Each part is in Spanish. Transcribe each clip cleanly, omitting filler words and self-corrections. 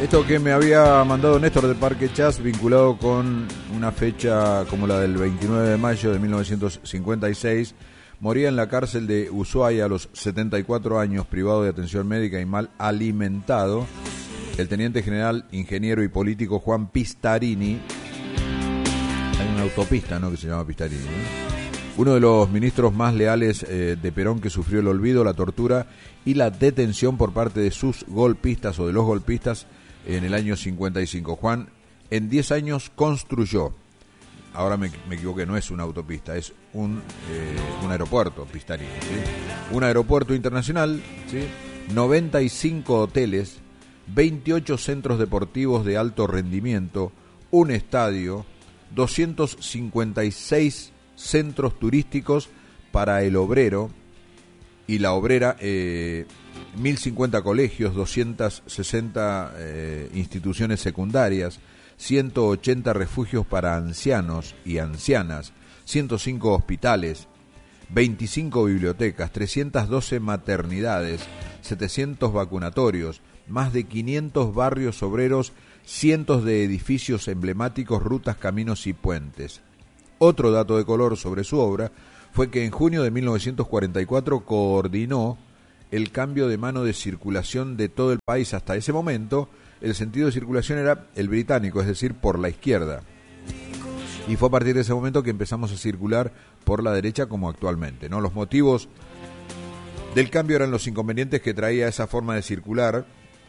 Esto que me había mandado Néstor de Parque Chas, vinculado con una fecha como la del 29 de mayo de 1956, moría en la cárcel de Ushuaia a los 74 años, privado de atención médica y mal alimentado, el teniente general, ingeniero y político Juan Pistarini. Hay una autopista, ¿no?, que se llama Pistarini, ¿no? Uno de los ministros más leales de Perón, que sufrió el olvido, la tortura y la detención por parte de sus golpistas o de los golpistas en el año 55. Juan, en 10 años construyó, ahora me equivoqué, no es una autopista, es un aeropuerto, Pistarini, ¿sí? Un aeropuerto internacional, ¿sí? 95 hoteles, 28 centros deportivos de alto rendimiento, un estadio, 256 centros turísticos para el obrero y la obrera, 1050 colegios, 260 instituciones secundarias, 180 refugios para ancianos y ancianas, 105 hospitales, 25 bibliotecas, 312 maternidades, 700 vacunatorios, más de 500 barrios obreros, cientos de edificios emblemáticos, rutas, caminos y puentes. Otro dato de color sobre su obra fue que en junio de 1944 coordinó el cambio de mano de circulación de todo el país. Hasta ese momento el sentido de circulación era el británico, es decir, por la izquierda. Y fue a partir de ese momento que empezamos a circular por la derecha como actualmente, ¿no? Los motivos del cambio eran los inconvenientes que traía esa forma de circular,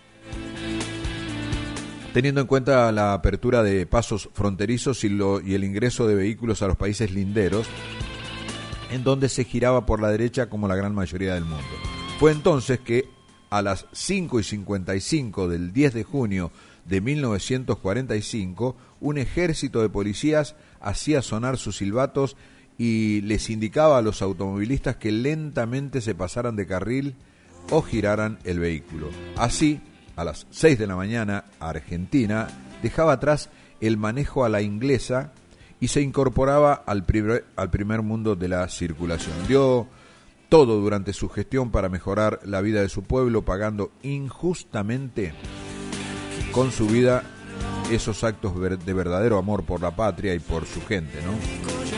teniendo en cuenta la apertura de pasos fronterizos y el ingreso de vehículos a los países linderos, en donde se giraba por la derecha como la gran mayoría del mundo. Fue entonces que a las 5:55 del 10 de junio de 1945, un ejército de policías hacía sonar sus silbatos y les indicaba a los automovilistas que lentamente se pasaran de carril o giraran el vehículo. Así, a las 6 de la mañana, Argentina dejaba atrás el manejo a la inglesa y se incorporaba al primer mundo de la circulación. Dio todo durante su gestión para mejorar la vida de su pueblo, pagando injustamente con su vida esos actos de verdadero amor por la patria y por su gente,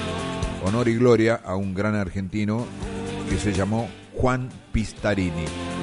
¿no? Honor y gloria a un gran argentino que se llamó Juan Pistarini.